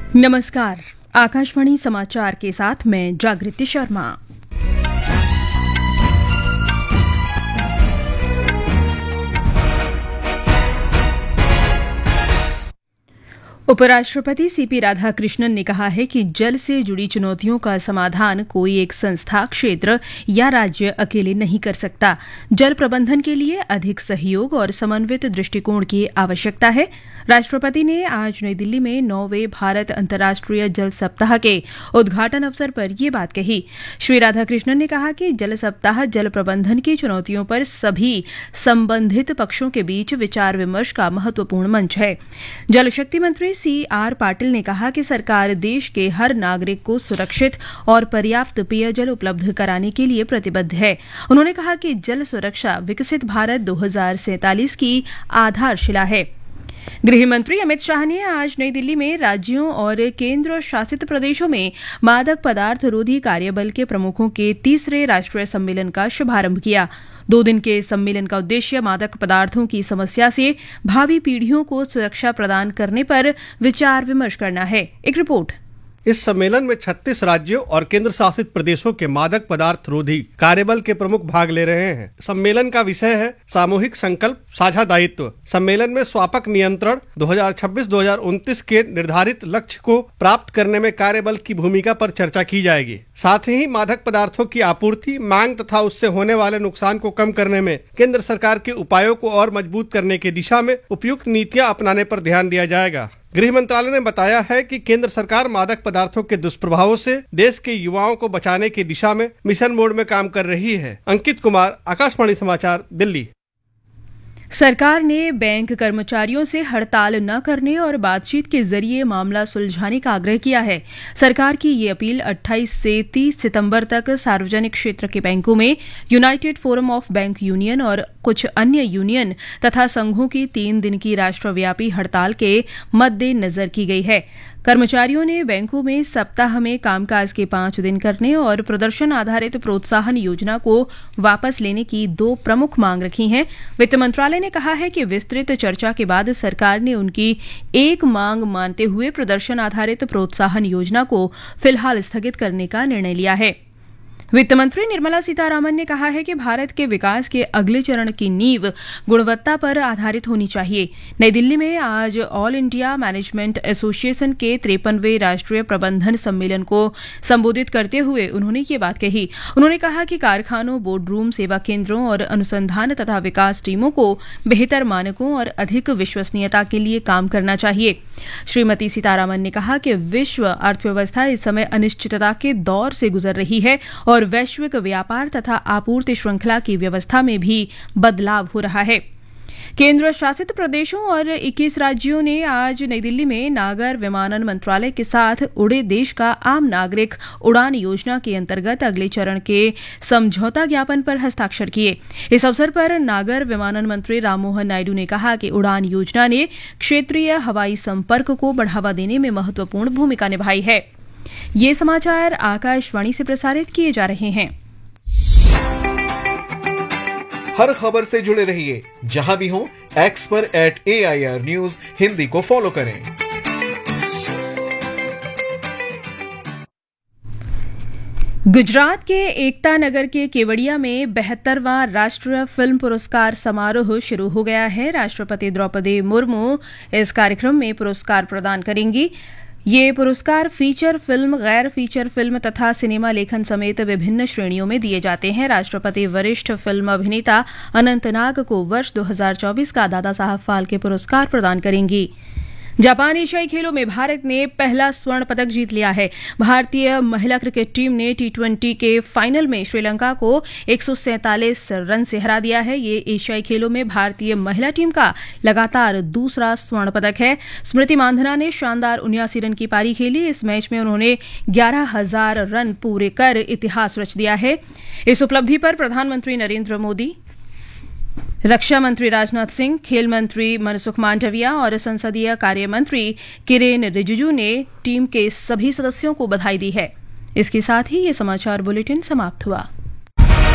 नमस्कार, आकाशवाणी समाचार के साथ मैं जागृति शर्मा। उपराष्ट्रपति सीपी राधाकृष्णन ने कहा है कि जल से जुड़ी चुनौतियों का समाधान कोई एक संस्था, क्षेत्र या राज्य अकेले नहीं कर सकता। जल प्रबंधन के लिए अधिक सहयोग और समन्वित दृष्टिकोण की आवश्यकता है। राष्ट्रपति ने आज नई दिल्ली में 9वें भारत अंतर्राष्ट्रीय जल सप्ताह के उद्घाटन अवसर पर ये बात कही। श्री राधाकृष्णन ने कहा कि जल सप्ताह जल प्रबंधन की चुनौतियों पर सभी संबंधित पक्षों के बीच विचार विमर्श का महत्वपूर्ण मंच है। जल शक्ति मंत्री CR पाटिल ने कहा कि सरकार देश के हर नागरिक को सुरक्षित और पर्याप्त पेयजल उपलब्ध कराने के लिए प्रतिबद्ध है। उन्होंने कहा कि जल सुरक्षा विकसित भारत 2047 की आधारशिला है। गृह मंत्री अमित शाह ने आज नई दिल्ली में राज्यों और केंद्र शासित प्रदेशों में मादक पदार्थ रोधी कार्यबल के प्रमुखों के तीसरे राष्ट्रीय सम्मेलन का शुभारंभ किया। 2 दिन के सम्मेलन का उद्देश्य मादक पदार्थों की समस्या से भावी पीढ़ियों को सुरक्षा प्रदान करने पर विचार विमर्श करना है। एक रिपोर्ट। इस सम्मेलन में 36 राज्यों और केंद्र शासित प्रदेशों के मादक पदार्थ रोधी कार्यबल के प्रमुख भाग ले रहे हैं। सम्मेलन का विषय है सामूहिक संकल्प साझा दायित्व। सम्मेलन में स्वापक नियंत्रण 2026-2029 के निर्धारित लक्ष्य को प्राप्त करने में कार्यबल की भूमिका पर चर्चा की जाएगी। साथ ही मादक पदार्थों की आपूर्ति, मांग तथा उससे होने वाले नुकसान को कम करने में केंद्र सरकार के उपायों को और मजबूत करने की दिशा में उपयुक्त नीतियां अपनाने पर ध्यान दिया जाएगा। गृह मंत्रालय ने बताया है कि केंद्र सरकार मादक पदार्थों के दुष्प्रभावों से देश के युवाओं को बचाने की दिशा में मिशन मोड में काम कर रही है। अंकित कुमार, आकाशवाणी समाचार, दिल्ली। सरकार ने बैंक कर्मचारियों से हड़ताल न करने और बातचीत के जरिए मामला सुलझाने का आग्रह किया है। सरकार की ये अपील 28 से 30 सितंबर तक सार्वजनिक क्षेत्र के बैंकों में United forum of bank union और कुछ अन्य यूनियन तथा संघों की 3 दिन की राष्ट्रव्यापी हड़ताल के मद्देनजर की गई है। कर्मचारियों ने बैंकों में सप्ताह में कामकाज के 5 दिन करने और प्रदर्शन आधारित प्रोत्साहन योजना को वापस लेने की 2 प्रमुख मांग रखी हैं। वित्त मंत्रालय ने कहा है कि विस्तृत चर्चा के बाद सरकार ने उनकी एक मांग मानते हुए प्रदर्शन आधारित प्रोत्साहन योजना को फिलहाल स्थगित करने का निर्णय लिया है। वित्त मंत्री निर्मला सीतारामन ने कहा है कि भारत के विकास के अगले चरण की नींव गुणवत्ता पर आधारित होनी चाहिए। नई दिल्ली में आज ऑल इंडिया मैनेजमेंट एसोसिएशन के 53वें राष्ट्रीय प्रबंधन सम्मेलन को संबोधित करते हुए उन्होंने ये बात कही। उन्होंने कहा कि कारखानों, बोर्डरूम, सेवा केंद्रों और अनुसंधान तथा विकास टीमों को बेहतर मानकों और अधिक विश्वसनीयता के लिए काम करना चाहिए। श्रीमती सीतारामन ने कहा कि विश्व अर्थव्यवस्था इस समय अनिश्चितता के दौर से गुजर रही है और वैश्विक व्यापार तथा आपूर्ति श्रृंखला की व्यवस्था में भी बदलाव हो रहा है। केंद्र शासित प्रदेशों और 21 राज्यों ने आज नई दिल्ली में नागर विमानन मंत्रालय के साथ उड़े देश का आम नागरिक उड़ान योजना के अंतर्गत अगले चरण के समझौता ज्ञापन पर हस्ताक्षर किए। इस अवसर पर नागर विमानन मंत्री राममोहन नायडू ने कहा कि उड़ान योजना ने क्षेत्रीय हवाई संपर्क को बढ़ावा देने में महत्वपूर्ण भूमिका निभाई है। ये समाचार आकाशवाणी से प्रसारित किए जा रहे हैं। हर खबर से जुड़े रहिए जहां भी हो, एक्स पर @AIR न्यूज हिंदी को फॉलो करें। गुजरात के एकता नगर के केवड़िया में 72वां राष्ट्रीय फिल्म पुरस्कार समारोह शुरू हो गया है। राष्ट्रपति द्रौपदी मुर्मू इस कार्यक्रम में पुरस्कार प्रदान करेंगी। ये पुरस्कार फीचर फिल्म, गैर फीचर फिल्म तथा सिनेमा लेखन समेत विभिन्न श्रेणियों में दिए जाते हैं। राष्ट्रपति वरिष्ठ फिल्म अभिनेता अनंत नाग को वर्ष 2024 का दादा साहब फाल्के पुरस्कार प्रदान करेंगी। जापान एशियाई खेलों में भारत ने पहला स्वर्ण पदक जीत लिया है। भारतीय महिला क्रिकेट टीम ने T20 के फाइनल में श्रीलंका को 147 रन से हरा दिया है। ये एशियाई खेलों में भारतीय महिला टीम का लगातार दूसरा स्वर्ण पदक है। स्मृति मांधना ने शानदार 79 रन की पारी खेली। इस मैच में उन्होंने 11,000 रन पूरे कर इतिहास रच दिया है। इस उपलब्धि पर प्रधानमंत्री नरेंद्र मोदी, रक्षा मंत्री राजनाथ सिंह, खेल मंत्री मनसुख मांडविया और संसदीय कार्य मंत्री किरेन रिजिजू ने टीम के सभी सदस्यों को बधाई दी है। इसके साथ ही ये समाचार बुलेटिन समाप्त हुआ।